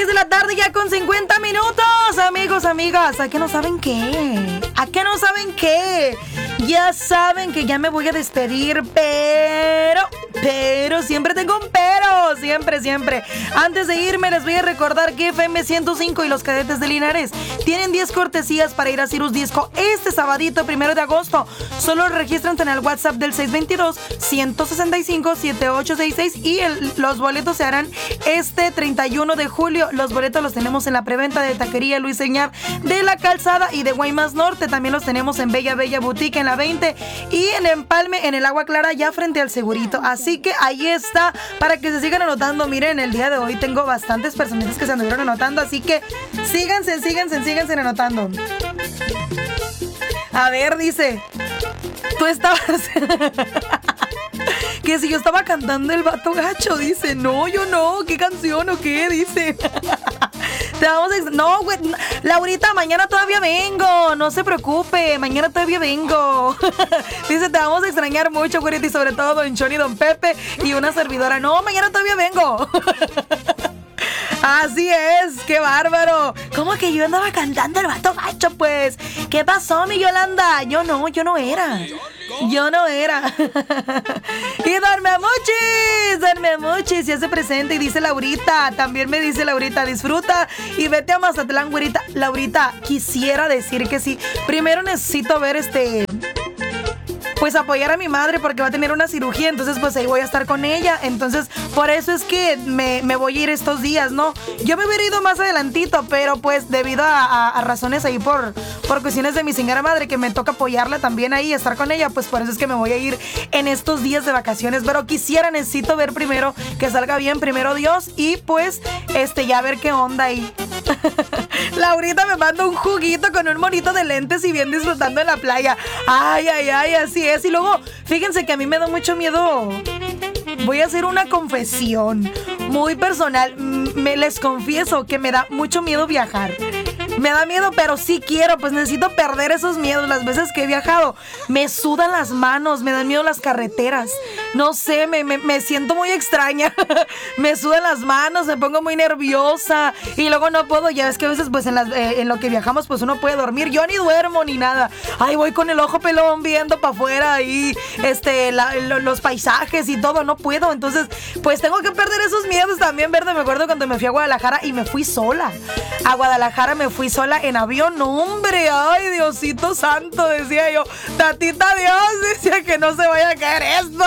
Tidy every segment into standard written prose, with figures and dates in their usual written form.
de la tarde ya con 50 minutos. Amigos, amigas, ¿a qué no saben qué? ¿A qué no saben qué? Ya saben que ya me voy a despedir, pero siempre tengo un pero, siempre. Antes de irme les voy a recordar que FM 105 y los Cadetes de Linares tienen 10 cortesías para ir a Cirrus Disco este sabadito 1 de agosto. Solo regístrense en el WhatsApp del 622-165-7866 y los boletos se harán este 31 de julio. Los boletos los tenemos en la preventa de Taquería Luis Señar de la Calzada y de Guaymas Norte. También los tenemos en Bella Boutique en la 20 y en Empalme en el Agua Clara ya frente al Segurito. Así que ahí está para que se sigan anotando. Miren, el día de hoy tengo bastantes personitas que se anduvieron anotando, así que síganse anotando. A ver, dice, tú estabas... que si yo estaba cantando El Vato Gacho, dice. No, yo no, ¿qué canción o qué? Dice. Te vamos a... No, güey, Laurita, mañana todavía vengo, no se preocupe, mañana todavía vengo. Dice, te vamos a extrañar mucho, güerita, y sobre todo Don Chon y Don Pepe y una servidora. No, mañana todavía vengo. Así es, qué bárbaro. ¿Cómo que yo andaba cantando El Vato Gacho, pues? ¿Qué pasó, mi Yolanda? Yo no era. Y Darme Muchis, se hace presente y dice Laurita, también me dice Laurita, disfruta y vete a Mazatlán, güerita. Laurita, quisiera decir que sí. Primero necesito ver pues apoyar a mi madre porque va a tener una cirugía, entonces pues ahí voy a estar con ella. Entonces por eso es que me voy a ir estos días, ¿no? Yo me hubiera ido más adelantito, pero pues debido a razones ahí por cuestiones de mi señora madre que me toca apoyarla también ahí, estar con ella, pues por eso es que me voy a ir en estos días de vacaciones. Pero necesito ver primero que salga bien, primero Dios, y pues ya ver qué onda ahí. Laurita me manda un juguito con un monito de lentes y bien disfrutando en la playa. Ay, así es. Y luego, fíjense que a mí me da mucho miedo. Voy a hacer una confesión muy personal. Les confieso que me da mucho miedo viajar. Me da miedo, pero sí quiero, pues necesito perder esos miedos. Las veces que he viajado, me sudan las manos, me dan miedo las carreteras. No sé, me siento muy extraña. Me sudan las manos, me pongo muy nerviosa y luego no puedo. Ya ves que a veces, pues en lo que viajamos, pues uno puede dormir. Yo ni duermo ni nada. Ay, voy con el ojo pelón viendo para afuera y los paisajes y todo. No puedo, entonces, pues tengo que perder esos miedos también, ¿verdad? Me acuerdo cuando me fui a Guadalajara y me fui sola. A Guadalajara me fui sola en avión, no, hombre, ay, Diosito santo, decía yo, tatita Dios, decía que no se vaya a caer esto.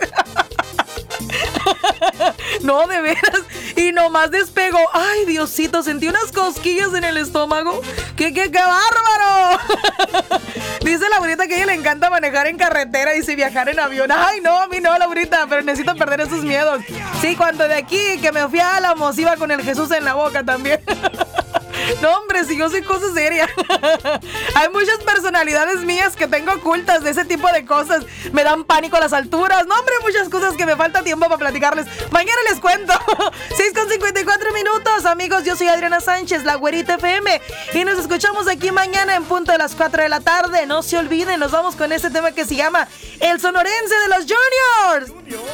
No, de veras, y nomás despegó, ay, Diosito, sentí unas cosquillas en el estómago, ¡qué bárbaro! Dice Laurita que a ella le encanta manejar en carretera y viajar en avión. Ay, no, a mí no, Laurita, pero necesito perder esos miedos. Sí, cuando de aquí, que me fui a Álamos, iba con el Jesús en la boca también. No, hombre, si yo soy cosa seria. Hay muchas personalidades mías que tengo ocultas de ese tipo de cosas. Me dan pánico las alturas. No, hombre, muchas cosas que me falta tiempo para platicarles. Mañana les cuento. 6:54, amigos. Yo soy Adriana Sánchez, la Güerita FM. Y nos escuchamos aquí mañana en punto de las 4 de la tarde. No se olviden, nos vamos con este tema que se llama El Sonorense de los Juniors.